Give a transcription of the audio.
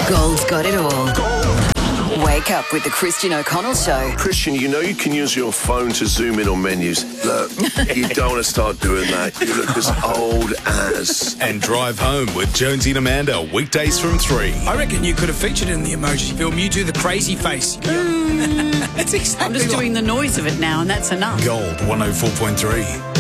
Gold's got it all. Wake up with the Christian O'Connell Show. Christian, you know you can use your phone to zoom in on menus. Look, you don't want to start doing that. You look as old as... And Drive Home with Jonesy and Amanda, weekdays from 3. I reckon you could have featured in the Emoji film. You do the crazy face. That's exactly I'm just doing the noise of it now, and that's enough. Gold 104.3.